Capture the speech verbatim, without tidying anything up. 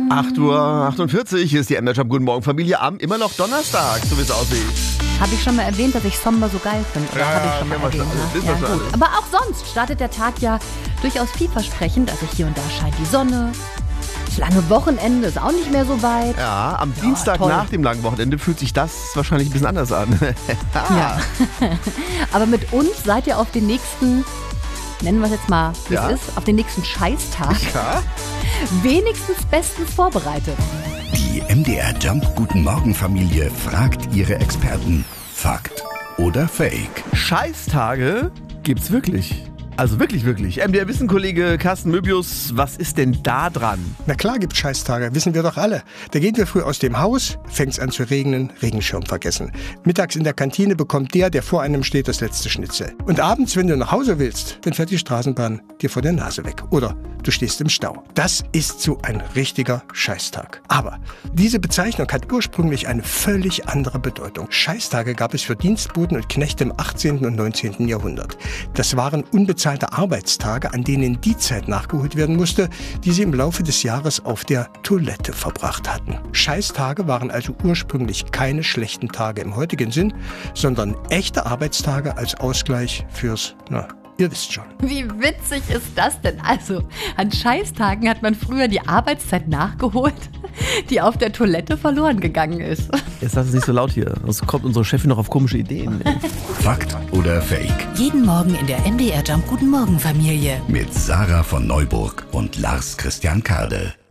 acht Uhr achtundvierzig, hier ist die M D R Jump. Guten Morgen, Familie, am immer noch Donnerstag, so wie es aussieht. Habe ich schon mal erwähnt, dass ich Sommer so geil finde? Oder Ja, habe ich schon mal kennen wir erwähnt? schon alles, ne? wissen wir Ja, schon gut. alles. Aber auch sonst startet der Tag ja durchaus vielversprechend. Also hier und da scheint die Sonne. Das lange Wochenende ist auch nicht mehr so weit. Ja, am Dienstag toll. nach dem langen Wochenende fühlt sich das wahrscheinlich ein bisschen anders an. Ja. Aber mit uns seid ihr auf den nächsten, nennen wir es jetzt mal, wie Ja. es ist, auf den nächsten Scheißtag Ja? wenigstens bestens vorbereitet. Die M D R Jump Guten Morgen Familie fragt ihre Experten. Fakt oder Fake? Scheißtage gibt's wirklich. Also wirklich, wirklich. M D R-Wissenkollege Carsten Möbius, was ist denn da dran? Na klar gibt's Scheißtage, wissen wir doch alle. Da gehen wir früh aus dem Haus, fängt's an zu regnen, Regenschirm vergessen. Mittags in der Kantine bekommt der, der vor einem steht, das letzte Schnitzel. Und abends, wenn du nach Hause willst, dann fährt die Straßenbahn dir vor der Nase weg. Oder du stehst im Stau. Das ist so ein richtiger Scheißtag. Aber diese Bezeichnung hat ursprünglich eine völlig andere Bedeutung. Scheißtage gab es für Dienstboten und Knechte im achtzehnten und neunzehnten Jahrhundert. Das waren unbezahlte Arbeitstage, an denen die Zeit nachgeholt werden musste, die sie im Laufe des Jahres auf der Toilette verbracht hatten. Scheißtage waren also ursprünglich keine schlechten Tage im heutigen Sinn, sondern echte Arbeitstage als Ausgleich fürs, na, ihr wisst schon. Wie witzig ist das denn? Also, an Scheißtagen hat man früher die Arbeitszeit nachgeholt, die auf der Toilette verloren gegangen ist. Jetzt sag es nicht so laut hier, sonst kommt unsere Chefin noch auf komische Ideen. Fakt oder Fake? Jeden Morgen in der M D R Jump Guten Morgen Familie. Mit Sarah von Neuburg und Lars Christian Kade.